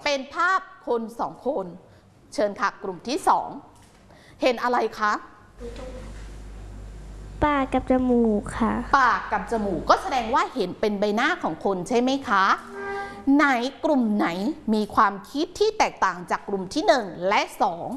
เป็นภาพคนสองคนเชิญค่ะกลุ่มที่สองเห็นอะไรคะปากกับจมูกค่ะปากกับจมูกก็แสดงว่าเห็นเป็นใบหน้าของคนใช่ไหมคะไหนกลุ่มไหนมีความคิดที่แตกต่างจากกลุ่มที่1และ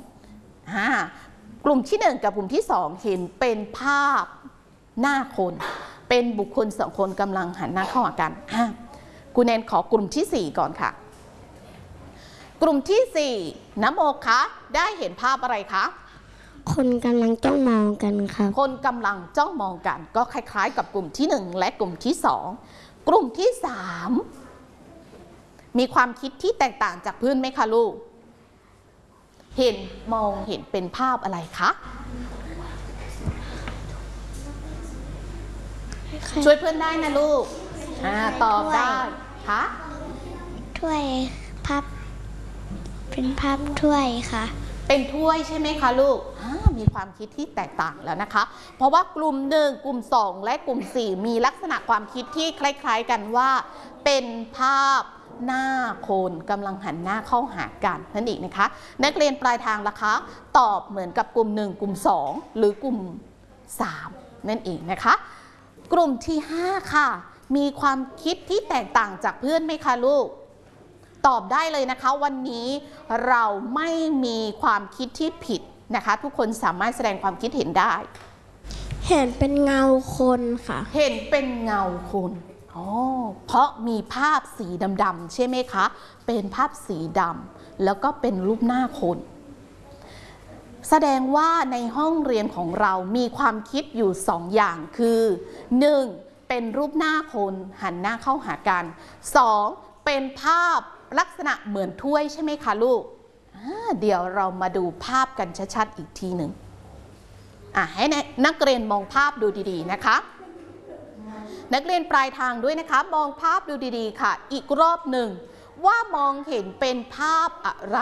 2กลุ่มที่1กับกลุ่มที่2เห็นเป็นภาพหน้าคนเป็นบุคคล2คนกำลังหันหน้าเข้าหากันคุณแนนขอกลุ่มที่4ก่อนค่ะกลุ่มที่4น้ำโมคะได้เห็นภาพอะไรคะคนกำลังจ้องมองกันครับคนกำลังจ้องมองกันก็คล้ายๆกับกลุ่มที่1และกลุ่มที่2กลุ่มที่3มีความคิดที่แตกต่างจากเพื่อนไหมคะลูกเห็นมองเห็นเป็นภาพอะไรคะช่วยเพื่อนได้นะลูกตอบได้คะถ้วยพับเป็นภาพถ้วยค่ะเป็นถ้วยใช่ไหมคะลูกมีความคิดที่แตกต่างแล้วนะคะเพราะว่ากลุ่ม1กลุ่ม2และกลุ่ม4มีลักษณะความคิดที่คล้ายๆกันว่าเป็นภาพหน้าคนกำลังหันหน้าเข้าหากันนั่นเองนะคะนักเรียนปลายทางล่ะคะตอบเหมือนกับกลุ่ม1กลุ่ม2หรือกลุ่ม3นั่นเองนะคะกลุ่มที่5ค่ะมีความคิดที่แตกต่างจากเพื่อนไหมคะลูกตอบได้เลยนะคะวันนี้เราไม่มีความคิดที่ผิดนะคะทุกคนสามารถแสดงความคิดเห็นได้เห็นเป็นเงาคนค่ะเห็นเป็นเงาคนเพราะมีภาพสีดำๆใช่ไหมคะเป็นภาพสีดำแล้วก็เป็นรูปหน้าคนแสดงว่าในห้องเรียนของเรามีความคิดอยู่2อย่างคือ1เป็นรูปหน้าคนหันหน้าเข้าหากัน2เป็นภาพลักษณะเหมือนถ้วยใช่ไหมคะลูกเดี๋ยวเรามาดูภาพกันชัดๆอีกทีหนึ่งให้นักเรียนมองภาพดูดีๆนะคะนักเรียนปลายทางด้วยนะคะมองภาพดูดีๆค่ะอีกรอบหนึ่งว่ามองเห็นเป็นภาพอะไร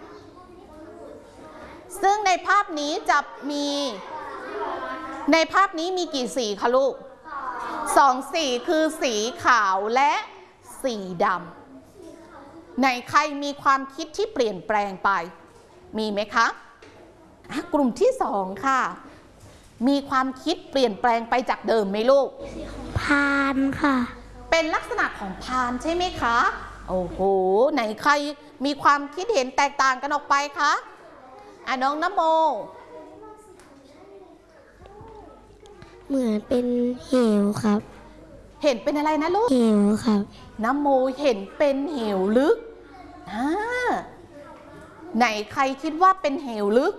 ซึ่งในภาพนี้จะมีในภาพนี้มีกี่สีคะลูก2สีคือสีขาวและสีดำไหนใครมีความคิดที่เปลี่ยนแปลงไปมีไหมคะกลุ่มที่2ค่ะมีความคิดเปลี่ยนแปลงไปจากเดิมไหมลูกพานค่ะเป็นลักษณะของพานใช่ไหมคะโอ้โหไหนใครมีความคิดเห็นแตกต่างกันออกไปคะน้องนโมเหมือนเป็นเหวครับเห็นเป็นอะไรนะลูกเหวครับนโมเห็นเป็นเหวลึกไหนใครคิดว่าเป็นเหวลึก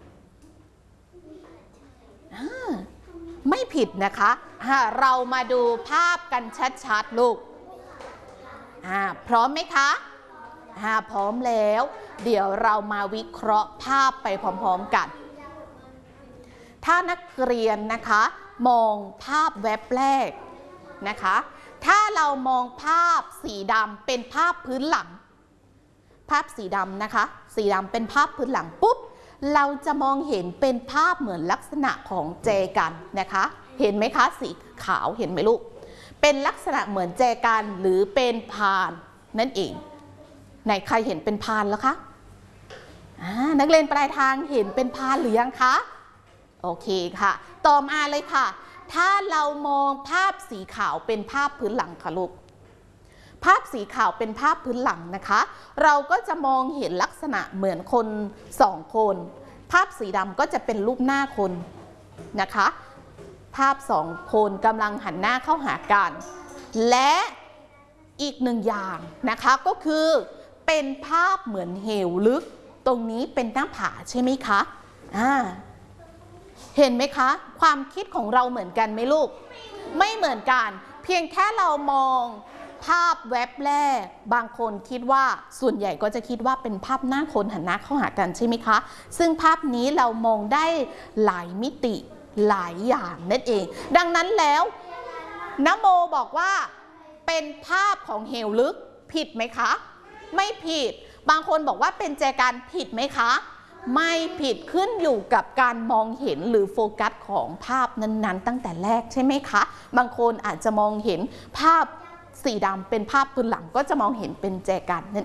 ไม่ผิดนะคะเรามาดูภาพกันชัดๆลูกพร้อมไหมคะพร้อมแล้วเดี๋ยวเรามาวิเคราะห์ภาพไปพร้อมๆกันถ้านักเรียนนะคะมองภาพแวบแรกนะคะถ้าเรามองภาพสีดำเป็นภาพพื้นหลังภาพสีดำนะคะสีดำเป็นภาพพื้นหลังปุ๊บเราจะมองเห็นเป็นภาพเหมือนลักษณะของแจกันนะคะเห็นไหมคะสีขาวเห็นไหมลูกเป็นลักษณะเหมือนแจกันหรือเป็นพานนั่นเองไหนใครเห็นเป็นพานแล้วคะนักเรียนปลายทางเห็นเป็นพานหรือยังคะโอเคค่ะต่อมาเลยค่ะถ้าเรามองภาพสีขาวเป็นภาพพื้นหลังค่ะลูกภาพสีขาวเป็นภาพพื้นหลังนะคะเราก็จะมองเห็นลักษณะเหมือนคน2คนภาพสีดำก็จะเป็นรูปหน้าคนนะคะภาพ2คนกำลังหันหน้าเข้าหากันและอีก1อย่างนะคะก็คือเป็นภาพเหมือนเหวลึกตรงนี้เป็นหน้าผาใช่ไหมคะเห็นไหมคะความคิดของเราเหมือนกันไหมลูกไม่เหมือนกันเพียงแค่เรามองภาพแวบแรกบางคนคิดว่าส่วนใหญ่ก็จะคิดว่าเป็นภาพหน้าคนหันหน้าเข้าหากันใช่ไหมคะซึ่งภาพนี้เรามองได้หลายมิติหลายอย่างนั่นเองดังนั้นแล้วนโมบอกว่าเป็นภาพของเหวลึกผิดไหมคะไม่ผิดบางคนบอกว่าเป็นแจกันผิดไหมคะไม่ผิดขึ้นอยู่กับการมองเห็นหรือโฟกัสของภาพนั้นๆตั้งแต่แรกใช่ไหมคะบางคนอาจจะมองเห็นภาพสีดำเป็นภาพพื้นหลังก็จะมองเห็นเป็นแจกันนั่น